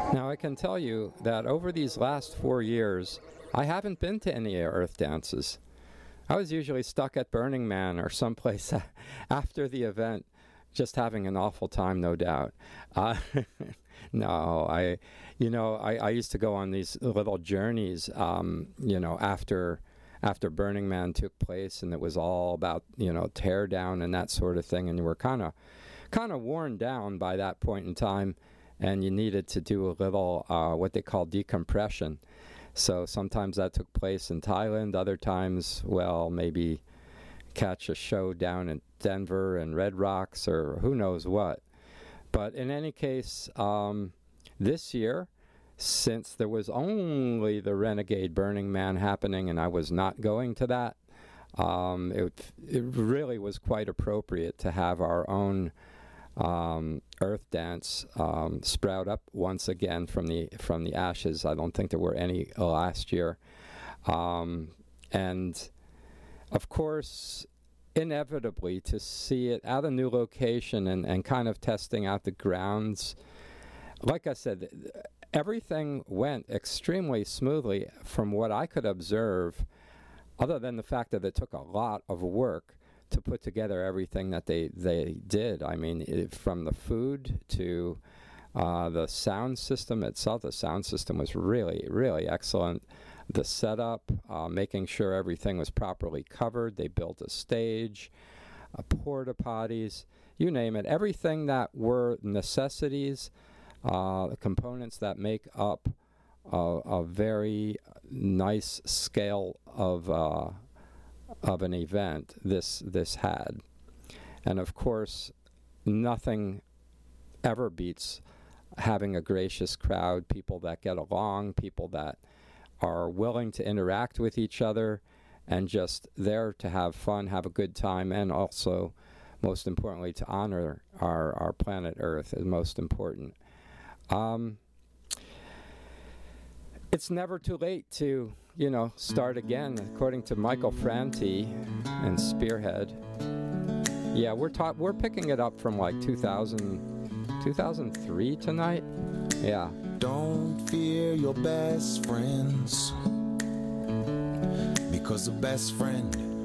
Now, I can tell you that over these last 4 years, I haven't been to any Earth dances. I was usually stuck at Burning Man or someplace after the event, just having an awful time, no doubt. No, I used to go on these little journeys, after Burning Man took place, and it was all about, tear down and that sort of thing, and you were kind of worn down by that point in time, and you needed to do a little what they call decompression. So sometimes that took place in Thailand, other times, well, maybe catch a show down in Denver and Red Rocks or who knows what. But in any case, this year, since there was only the Renegade Burning Man happening and I was not going to that, it really was quite appropriate to have our own Earth Dance sprout up once again from the ashes. I don't think there were any last year. And of course, inevitably, to see it at a new location and kind of testing out the grounds, like I said, everything went extremely smoothly from what I could observe, other than the fact that it took a lot of work to put together everything that they did. I mean, from the food to the sound system itself. The sound system was really, really excellent. The setup, making sure everything was properly covered. They built a stage, porta potties, you name it. Everything that were necessities, the components that make up a very nice scale of an event, this had. And of course, nothing ever beats having a gracious crowd, people that get along, people that are willing to interact with each other and just there to have fun, have a good time, and also, most importantly, to honor our planet Earth is most important. It's never too late to, start again, according to Michael Franti and Spearhead. Yeah, we're picking it up from like 2003 tonight. Yeah. Don't fear your best friends, because a best friend